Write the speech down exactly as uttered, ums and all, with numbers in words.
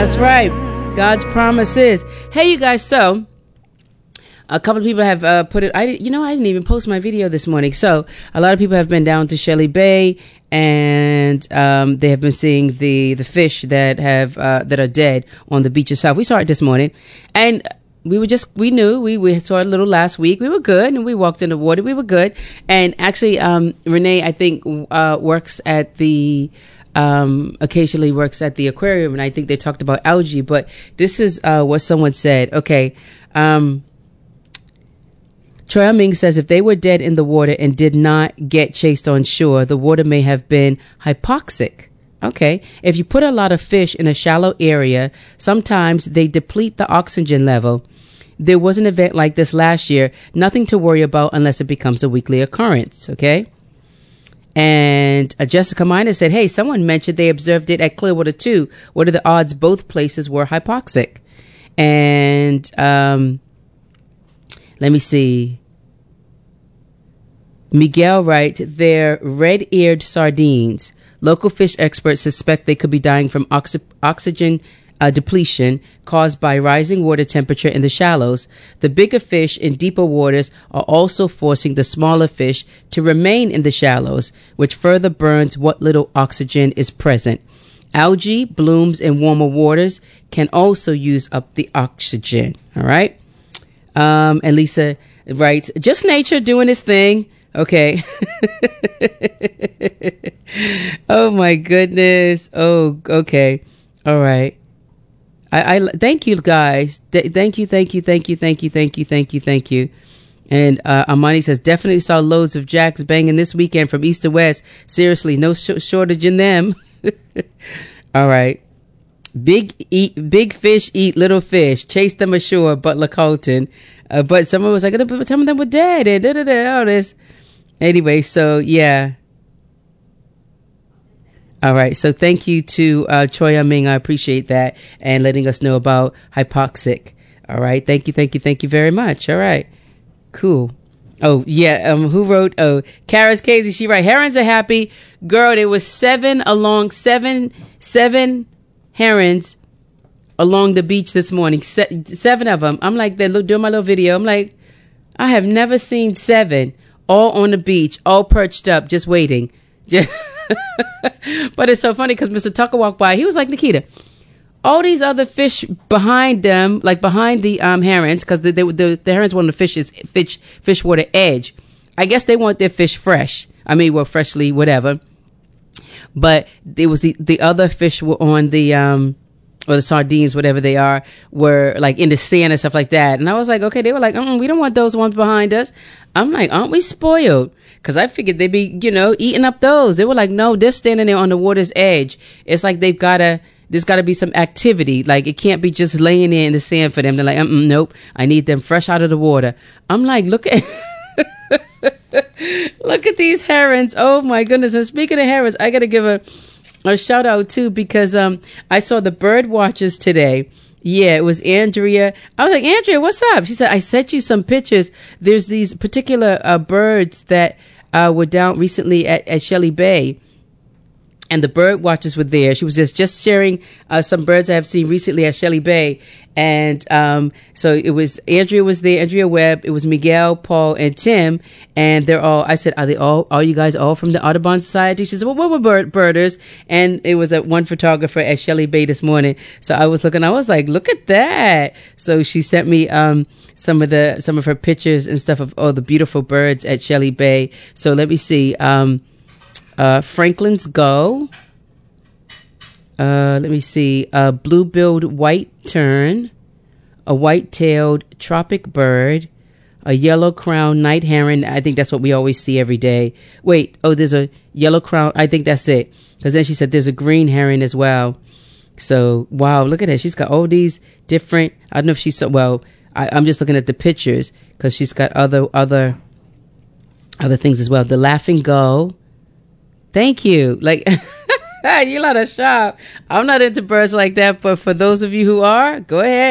That's right. God's promises. Hey, you guys. So a couple of people have uh, put it. I didn't, you know, I didn't even post my video this morning. So a lot of people have been down to Shelly Bay, and um, they have been seeing the the fish that have uh, that are dead on the beach itself. We saw it this morning, and we were just we knew we we saw it a little last week. We were good, and we walked in the water. We were good, and actually, um, Renee, I think, uh, works at the. Um, occasionally works at the aquarium, and I think they talked about algae, but this is uh, what someone said. Okay. Um, Choi Ming says if they were dead in the water and did not get chased on shore, the water may have been hypoxic. Okay. If you put a lot of fish in a shallow area, sometimes they deplete the oxygen level. There was an event like this last year. Nothing to worry about unless it becomes a weekly occurrence. Okay. And uh, Jessica Miner said, hey, someone mentioned they observed it at Clearwater too. What are the odds both places were hypoxic? And um, let me see. Miguel writes, they're red-eared sardines. Local fish experts suspect they could be dying from oxy- oxygen uh, depletion caused by rising water temperature in the shallows. The bigger fish in deeper waters are also forcing the smaller fish to remain in the shallows, which further burns what little oxygen is present. Algae blooms in warmer waters can also use up the oxygen. All right. Um, and Lisa writes, just nature doing its thing. Okay. Oh my goodness. Oh, okay. All right. I, I thank you guys. D- thank you, thank you, thank you, thank you, thank you, thank you, thank you. And uh, Amani says, definitely saw loads of jacks banging this weekend from east to west. Seriously, no sh- shortage in them. All right. Big eat, big fish eat little fish. Chase them ashore, Butler Colton. Uh, but someone was like, some of them were dead. And da, da, da, all this. Anyway, so yeah. All right. So thank you to uh, Choi Ming. I appreciate that, and letting us know about hypoxic. All right. Thank you. Thank you. Thank you very much. All right. Cool. Oh, yeah. Um, who wrote? Oh, Kara's Casey. She wrote, herons are happy. Girl, there was seven along seven, seven herons along the beach this morning. Se- seven of them. I'm like, they're doing my little video. I'm like, I have never seen seven all on the beach, all perched up, just waiting. Just but it's so funny because Mister Tucker walked by. He was like, Nikita, all these other fish behind them, like behind the um, herons, because the, the, the, the herons want the fish's fish, fish water edge. I guess they want their fish fresh. I mean, well, freshly, whatever. But it was the, the other fish were on the, um, or the sardines, whatever they are, were like in the sand and stuff like that. And I was like, okay, they were like, mm, we don't want those ones behind us. I'm like, aren't we spoiled? Because I figured they'd be, you know, eating up those. They were like, no, they're standing there on the water's edge. It's like they've got to, there's got to be some activity. Like, it can't be just laying there in the sand for them. They're like, mm nope, I need them fresh out of the water. I'm like, look at, look at these herons. Oh, my goodness. And speaking of herons, I got to give a, a shout out, too, because um, I saw the bird watchers today. Yeah, it was Andrea. I was like, Andrea, what's up? She said, I sent you some pictures. There's these particular uh, birds that uh, were down recently at, at Shelly Bay. And the bird watchers were there. She was just, just sharing uh, some birds I have seen recently at Shelly Bay. And um, so it was, Andrea was there, Andrea Webb. It was Miguel, Paul, and Tim. And they're all, I said, are they all, are you guys all from the Audubon Society? She said, well, what were bird, birders? And it was a one photographer at Shelly Bay this morning. So I was looking, I was like, look at that. So she sent me um, some of the, some of her pictures and stuff of all the beautiful birds at Shelly Bay. So let me see. Um, Uh, Franklin's gull. Uh, let me see. A blue-billed white tern. A white-tailed tropic bird. A yellow-crowned night heron. I think that's what we always see every day. Wait. Oh, there's a yellow crown. I think that's it. Because then she said there's a green heron as well. So, wow. Look at that. She's got all these different. I don't know if she's so. Well, I, I'm just looking at the pictures because she's got other other other things as well. The laughing gull. Thank you. Like, you lot of shop. I'm not into birds like that, but for those of you who are, go ahead.